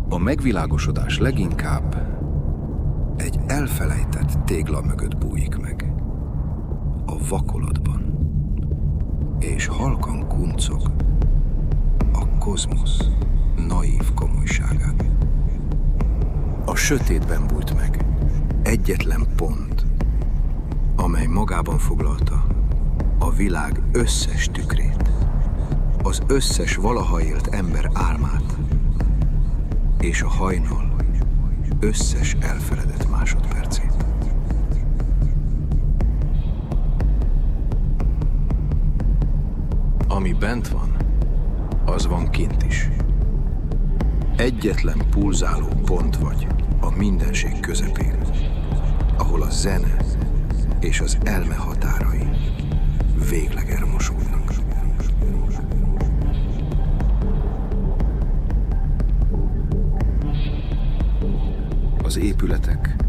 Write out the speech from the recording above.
A megvilágosodás leginkább egy elfelejtett tégla mögött bújik meg, a vakolatban, és halkan kuncog a kozmosz naív komolyságán. A sötétben bújt meg egyetlen pont, amely magában foglalta a világ összes tükrét, az összes valaha élt ember álmát, és a hajnal összes elfeledett másodpercét. Ami bent van, az van kint is. Egyetlen pulzáló pont vagy a mindenség közepén, ahol a zene és az elme határai végleg elmosódnak. Az épületek